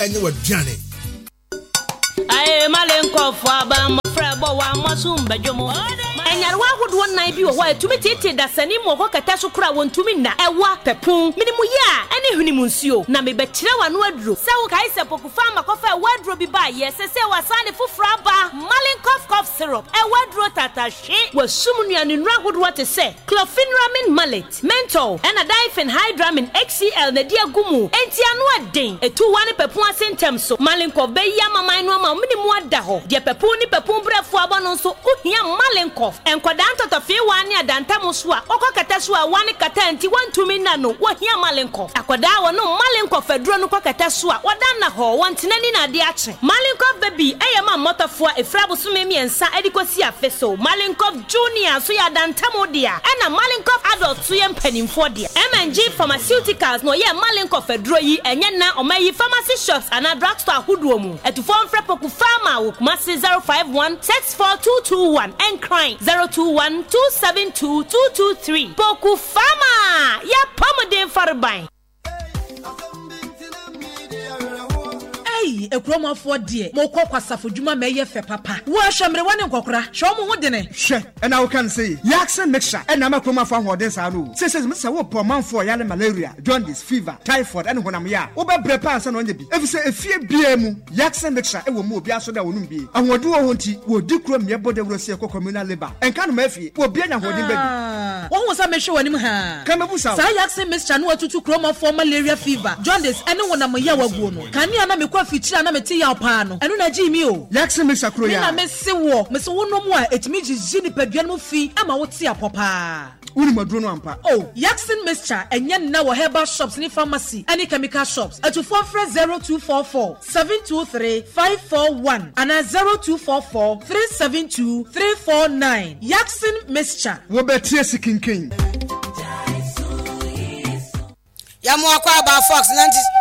Enya waduane. Aye malenko fo aba mfra bo wa masum badwomo. Enyarwa hodo nan bi wo ho atumi tete da sani mo ho kata so kura wontumi na ewa pepun minimu ya ene hunimu nsuo na me bekire wa no aduro se wo kai se pokufa makofa waduro bi ba ye se wasane fufura ba malenko cough syrup waduro tatashi wasum nuane nura hodo te se clofenramin mallet menthol and difen hydramin XCL na dia gumu enti anu aden etu wane pepun asentem so malenko be ya maman no ma minimu ada ho de pepun ni pepun brefo aba no so ohia malenko enkoda ntotofe wani adantam so a okokata so a wani kata enti wantumi na no wohia malenko akoda wo no malenko faduro no kokata so a wodan na ho wontenani na de ache malenko baby eyema motofo a efrabo so memiensa edikosi afeso malenko junior so ya adantam dia na malenko adult so yempanimfo dia MNG pharmaceuticals no ye malenko faduro yi enye na omayi pharmacy shops and drugstore huduo mu etufo mfrepoku farma wo kumasi 051642221 and crime 021272223 Poku Fama ya pomodin farban. Ekromafo de mo kwakwasafo djuma meye fe papa wo ahwemre wone nkokora hwe mo ho de ne hwe na wo kan say Yaxen mixture na makromafo ahoden sa no se wo pomanfo ya le malaria jaundice fever typhoid and honam ya wo be brepa ansa no onye bi efise efie bia mu Yaxen mixture e wo mu obi aso da wonum bi ahode wo ho nti wo di krom ye bode wrosi communal labor enka no mafie wo bia nya hoden ba bi wo ho sa mehwe wanim ha kan mebusa sa Yaxen mixture no atutu kromafo malaria fever jaundice ene honam ya waguo no kan ya na mekwa fitira na meti ya pa no enu na ji mi o Yaxen mixture kro ya na mesi wo wonom a etimi jiji ni padua no fi ama wo ti apopa uni maduro no ampa oh Yaxen mixture enye na wo herbal shops ni pharmacy any chemical shops atufo frɛ 0244 723 541 and 0244 372 349 Yaxen mixture wo betie sikinkin ya mo akwa ba fox nanti